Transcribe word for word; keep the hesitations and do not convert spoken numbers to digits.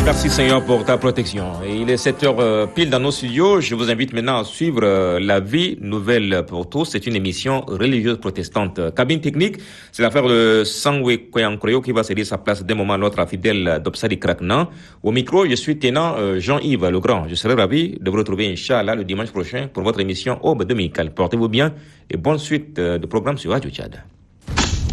Merci Seigneur pour ta protection. Et il est sept heures euh, pile dans nos studios. Je vous invite maintenant à suivre euh, La Vie Nouvelle pour tous. C'est une émission religieuse protestante. Cabine technique, c'est l'affaire de Sangwe Koyankroyo qui va céder sa place d'un moment à l'autre à fidèle d'Obsadi Kraknan. Au micro, je suis tenant euh, Jean-Yves Legrand. Je serai ravi de vous retrouver, Inch'Allah, le dimanche prochain pour votre émission Aube Dominical. Portez-vous bien et bonne suite euh, de programme sur Radio Tchad.